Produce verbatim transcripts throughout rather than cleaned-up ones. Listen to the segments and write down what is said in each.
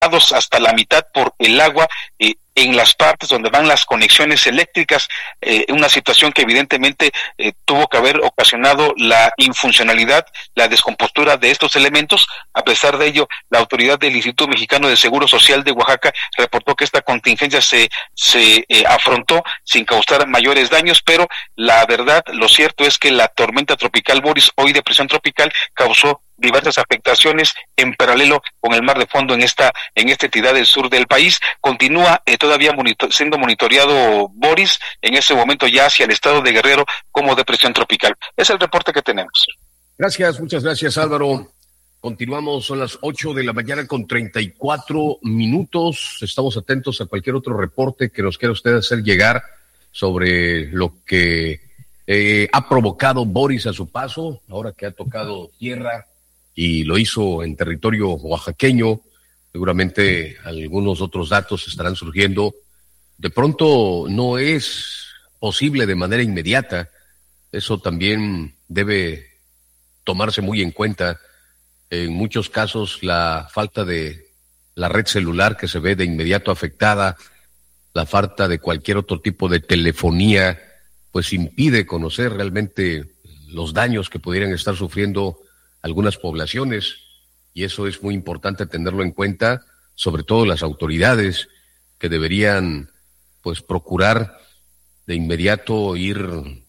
hasta la mitad por el agua eh, en las partes donde van las conexiones eléctricas, eh, una situación que evidentemente eh, tuvo que haber ocasionado la infuncionalidad, la descompostura de estos elementos. A pesar de ello, la autoridad del Instituto Mexicano de Seguro Social de Oaxaca reportó que esta contingencia se, se eh, afrontó sin causar mayores daños, pero la verdad, lo cierto es que la tormenta tropical Boris, hoy depresión tropical, causó diversas afectaciones en paralelo con el mar de fondo en esta en esta entidad del sur del país. Continúa eh, todavía monitor, siendo monitoreado Boris, en ese momento ya hacia el estado de Guerrero como depresión tropical. Es el reporte que tenemos. Gracias, muchas gracias, Álvaro. Continuamos, son las ocho de la mañana con treinta y cuatro minutos. Estamos atentos a cualquier otro reporte que nos quiera usted hacer llegar sobre lo que eh, ha provocado Boris a su paso, ahora que ha tocado tierra y lo hizo en territorio oaxaqueño. Seguramente algunos otros datos estarán surgiendo. De pronto no es posible de manera inmediata. Eso también debe tomarse muy en cuenta. En muchos casos la falta de la red celular que se ve de inmediato afectada, la falta de cualquier otro tipo de telefonía, pues impide conocer realmente los daños que pudieran estar sufriendo algunas poblaciones, y eso es muy importante tenerlo en cuenta, sobre todo las autoridades que deberían pues procurar de inmediato ir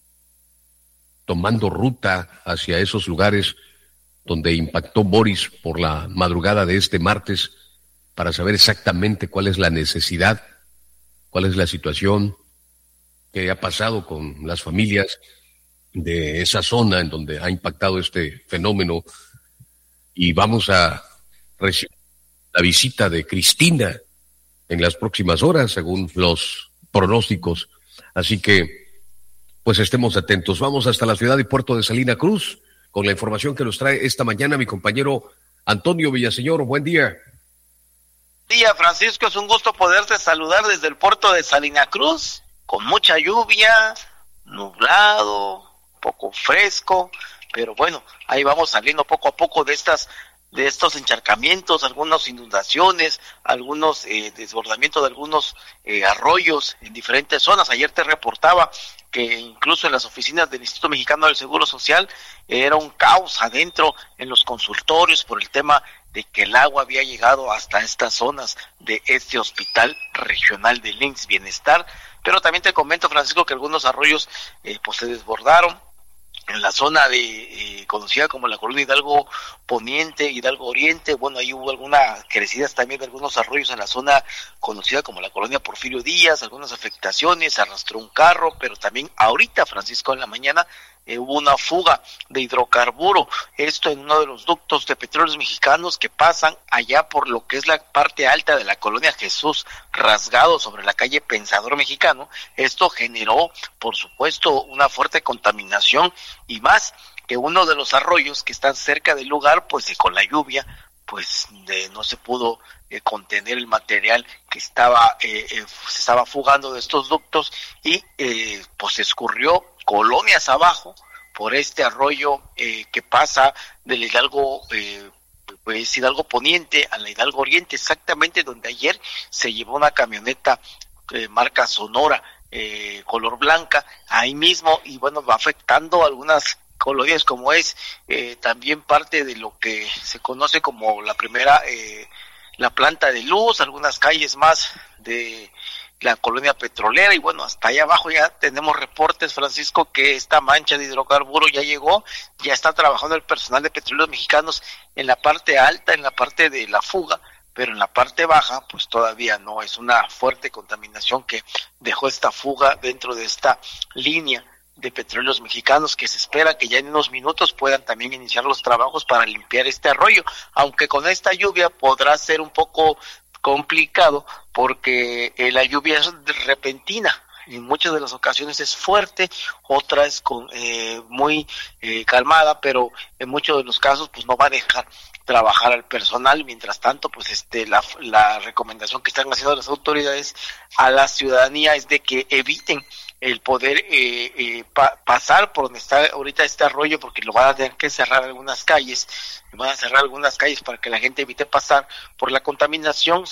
tomando ruta hacia esos lugares donde impactó Boris por la madrugada de este martes, para saber exactamente cuál es la necesidad, cuál es la situación, qué ha pasado con las familias de esa zona en donde ha impactado este fenómeno. Y vamos a recibir la visita de Cristina en las próximas horas, según los pronósticos. Así que, pues estemos atentos. Vamos hasta la ciudad y puerto de Salina Cruz con la información que nos trae esta mañana mi compañero Antonio Villaseñor. Buen día. Buen día, Francisco. Es un gusto poderte saludar desde el puerto de Salina Cruz, con mucha lluvia, nublado, poco fresco, pero bueno, ahí vamos saliendo poco a poco de estas de estos encharcamientos, algunas inundaciones, algunos eh, desbordamientos de algunos eh, arroyos en diferentes zonas. Ayer te reportaba que incluso en las oficinas del Instituto Mexicano del Seguro Social eh, era un caos adentro en los consultorios por el tema de que el agua había llegado hasta estas zonas de este hospital regional de I M S S Bienestar. Pero también te comento, Francisco, que algunos arroyos eh, pues se desbordaron en la zona de eh, conocida como la colonia Hidalgo Poniente, Hidalgo Oriente. Bueno, ahí hubo algunas crecidas también de algunos arroyos en la zona conocida como la colonia Porfirio Díaz, algunas afectaciones, arrastró un carro, pero también ahorita, Francisco, en la mañana eh, hubo una fuga de hidrocarburo, esto en uno de los ductos de Petróleos Mexicanos que pasan allá por lo que es la parte alta de la colonia Jesús Rasgado sobre la calle Pensador Mexicano. Esto generó, por supuesto, una fuerte contaminación, y más que uno de los arroyos que están cerca del lugar, pues eh, con la lluvia, pues de, no se pudo eh, contener el material que estaba eh, eh, se estaba fugando de estos ductos, y eh, pues escurrió colonias abajo por este arroyo eh, que pasa del Hidalgo eh, pues Hidalgo Poniente a la Hidalgo Oriente, exactamente donde ayer se llevó una camioneta eh, marca Sonora eh, color blanca ahí mismo, y bueno, va afectando algunas colonias como es eh, también parte de lo que se conoce como la primera eh, la planta de luz, algunas calles más de la colonia petrolera, y bueno, hasta allá abajo ya tenemos reportes, Francisco, que esta mancha de hidrocarburo ya llegó, ya está trabajando el personal de Petróleos Mexicanos en la parte alta, en la parte de la fuga, pero en la parte baja, pues todavía no, es una fuerte contaminación que dejó esta fuga dentro de esta línea de Petróleos Mexicanos, que se espera que ya en unos minutos puedan también iniciar los trabajos para limpiar este arroyo, aunque con esta lluvia podrá ser un poco complicado porque eh, la lluvia es repentina, en muchas de las ocasiones es fuerte, otras con eh, muy eh, calmada, pero en muchos de los casos pues no va a dejar trabajar al personal. Mientras tanto, pues este la, la recomendación que están haciendo las autoridades a la ciudadanía es de que eviten el poder eh, eh, pa- pasar por donde está ahorita este arroyo, porque lo van a tener que cerrar algunas calles, van a cerrar algunas calles para que la gente evite pasar por la contaminación,